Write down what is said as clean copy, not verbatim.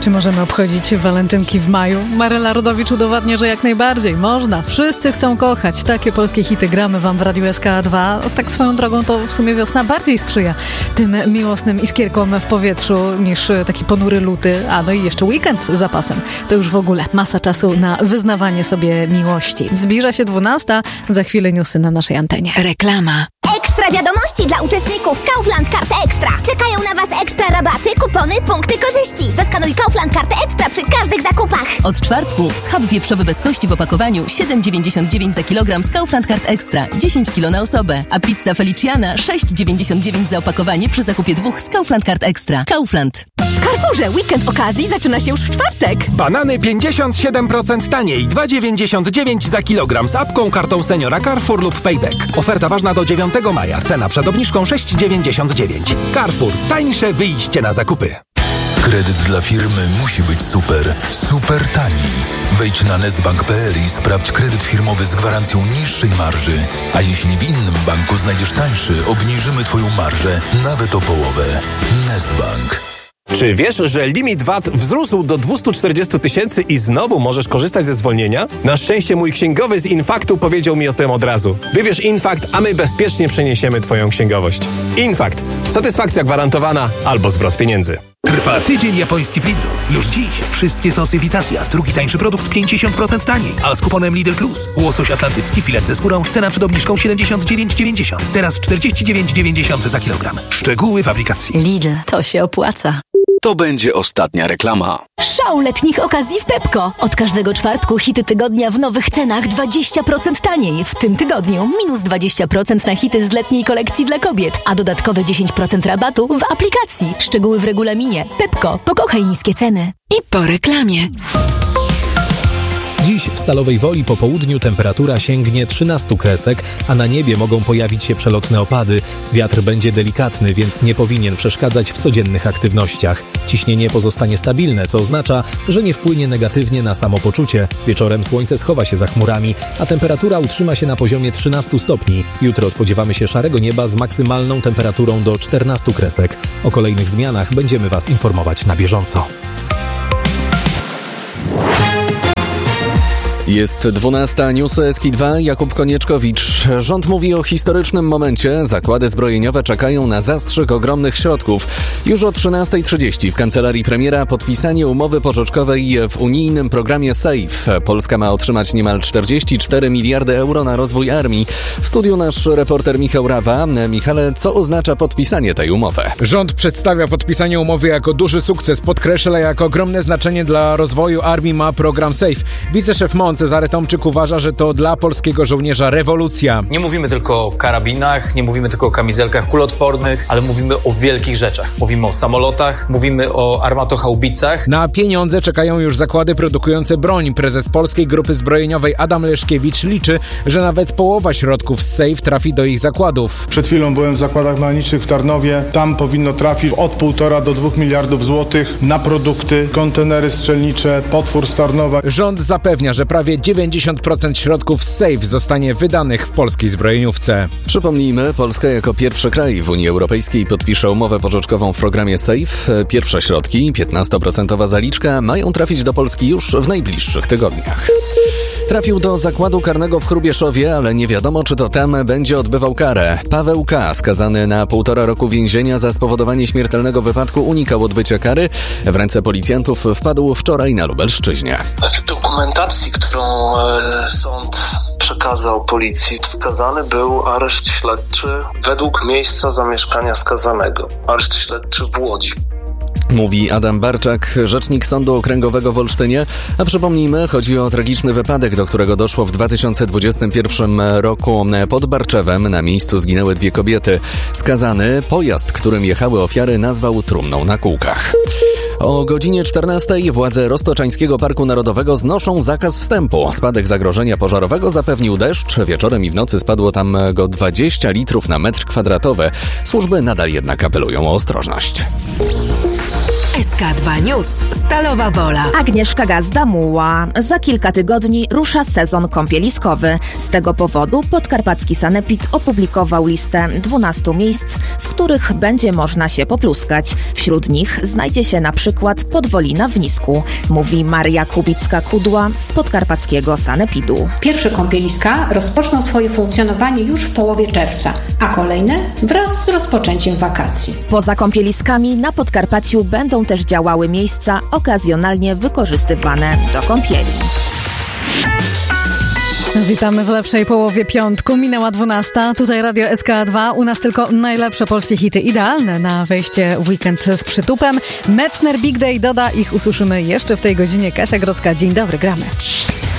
Czy możemy obchodzić walentynki w maju? Maryla Rodowicz udowadnia, że jak najbardziej można. Wszyscy chcą kochać. Takie polskie hity gramy wam w Radiu SK2. Tak swoją drogą to w sumie wiosna bardziej sprzyja tym miłosnym iskierkom w powietrzu niż taki ponury luty. A no i jeszcze weekend z zapasem. To już w ogóle masa czasu na wyznawanie sobie miłości. Zbliża się 12. Za chwilę newsy na naszej antenie. Reklama. Ekstra wiadomości dla uczestników Kaufland Karty Ekstra. Czekają na Was ekstra rabaty, kupony, punkty korzyści. Zaskanuj Kaufland Kartę Ekstra przy każdych zakupach. Od czwartku schab wieprzowy bez kości w opakowaniu 7,99 za kilogram z Kaufland Kart Ekstra, 10 kg na osobę. A pizza Feliciana 6,99 za opakowanie przy zakupie 2 z Kaufland Kart Ekstra. Kaufland. W Carrefourze weekend okazji zaczyna się już w czwartek. Banany 57% taniej, 2,99 za kilogram z apką, kartą seniora Carrefour lub Payback. Oferta ważna do 9 maja. Cena przed obniżką 6,99. Carrefour. Tańsze wyjście na zakupy. Kredyt dla firmy musi być super, super tani. Wejdź na nestbank.pl i sprawdź kredyt firmowy z gwarancją niższej marży. A jeśli w innym banku znajdziesz tańszy, obniżymy Twoją marżę nawet o połowę. Nestbank. Czy wiesz, że limit VAT wzrósł do 240 000 i znowu możesz korzystać ze zwolnienia? Na szczęście mój księgowy z Infaktu powiedział mi o tym od razu. Wybierz Infakt, a my bezpiecznie przeniesiemy Twoją księgowość. Infakt. Satysfakcja gwarantowana albo zwrot pieniędzy. Trwa tydzień japoński w Lidlu. Już dziś wszystkie sosy Vitasia. Drugi tańszy produkt 50% taniej. A z kuponem Lidl Plus. Łosoś atlantycki, filet ze skórą. Cena przed obniżką 79,90. Teraz 49,90 za kilogram. Szczegóły w aplikacji. Lidl. To się opłaca. To będzie ostatnia reklama. Szał letnich okazji w Pepco. Od każdego czwartku hity tygodnia w nowych cenach 20% taniej. W tym tygodniu minus 20% na hity z letniej kolekcji dla kobiet, a dodatkowe 10% rabatu w aplikacji. Szczegóły w regulaminie. Pepco. Pokochaj niskie ceny. I po reklamie. Dziś w Stalowej Woli po południu temperatura sięgnie 13 kresek, a na niebie mogą pojawić się przelotne opady. Wiatr będzie delikatny, więc nie powinien przeszkadzać w codziennych aktywnościach. Ciśnienie pozostanie stabilne, co oznacza, że nie wpłynie negatywnie na samopoczucie. Wieczorem słońce schowa się za chmurami, a temperatura utrzyma się na poziomie 13 stopni. Jutro spodziewamy się szarego nieba z maksymalną temperaturą do 14 kresek. O kolejnych zmianach będziemy Was informować na bieżąco. Jest 12, newsy SK2, Jakub Konieczkowicz. Rząd mówi o historycznym momencie. Zakłady zbrojeniowe czekają na zastrzyk ogromnych środków. Już o 13:30 w kancelarii premiera podpisanie umowy pożyczkowej w unijnym programie SAFE. Polska ma otrzymać niemal 44 miliardy euro na rozwój armii. W studiu nasz reporter Michał Rawa. Michale, co oznacza podpisanie tej umowy? Rząd przedstawia podpisanie umowy jako duży sukces. Podkreśla, jak ogromne znaczenie dla rozwoju armii ma program SAFE. Wiceszef MON Cezary Tomczyk uważa, że to dla polskiego żołnierza rewolucja. Nie mówimy tylko o karabinach, nie mówimy tylko o kamizelkach kuloodpornych, ale mówimy o wielkich rzeczach. Mówimy o samolotach, mówimy o armatochaubicach. Na pieniądze czekają już zakłady produkujące broń. Prezes Polskiej Grupy Zbrojeniowej Adam Leszkiewicz liczy, że nawet połowa środków z SAFE trafi do ich zakładów. Przed chwilą byłem w zakładach mechanicznych w Tarnowie. Tam powinno trafić od 1,5 do 2 miliardów złotych na produkty, kontenery strzelnicze, potwór z Tarnowa. Rząd zapewnia, że prawie 90% środków z SAFE zostanie wydanych w polskiej zbrojeniówce. Przypomnijmy, Polska jako pierwszy kraj w Unii Europejskiej podpisze umowę pożyczkową w programie SAFE. Pierwsze środki, 15% zaliczka, mają trafić do Polski już w najbliższych tygodniach. Trafił do zakładu karnego w Hrubieszowie, ale nie wiadomo, czy to tam będzie odbywał karę. Paweł K., skazany na 1,5 roku więzienia za spowodowanie śmiertelnego wypadku, unikał odbycia kary. W ręce policjantów wpadł wczoraj na Lubelszczyźnie. W dokumentacji, którą sąd przekazał policji, wskazany był areszt śledczy według miejsca zamieszkania skazanego. Areszt śledczy w Łodzi. Mówi Adam Barczak, rzecznik Sądu Okręgowego w Olsztynie. A przypomnijmy, chodzi o tragiczny wypadek, do którego doszło w 2021 roku pod Barczewem. Na miejscu zginęły 2 kobiety. Skazany pojazd, którym jechały ofiary, nazwał trumną na kółkach. O godzinie 14 władze Roztoczańskiego Parku Narodowego znoszą zakaz wstępu. Spadek zagrożenia pożarowego zapewnił deszcz. Wieczorem i w nocy spadło tam go 20 litrów na metr kwadratowy. Służby nadal jednak apelują o ostrożność. SK SK2 News. Stalowa Wola. Agnieszka Gazda-Muła. Za kilka tygodni rusza sezon kąpieliskowy. Z tego powodu Podkarpacki Sanepid opublikował listę 12 miejsc, w których będzie można się popluskać. Wśród nich znajdzie się na przykład Podwolina w Nisku, mówi Maria Kubicka-Kudła z Podkarpackiego Sanepidu. Pierwsze kąpieliska rozpoczną swoje funkcjonowanie już w połowie czerwca, a kolejne wraz z rozpoczęciem wakacji. Poza kąpieliskami na Podkarpaciu będą też działały miejsca okazjonalnie wykorzystywane do kąpieli. Witamy w lepszej połowie piątku. Minęła 12. Tutaj Radio SK2. U nas tylko najlepsze polskie hity, idealne na wejście w weekend z przytupem. Metzner Big Day doda, ich usłyszymy jeszcze w tej godzinie. Kasia Grodzka, dzień dobry, gramy.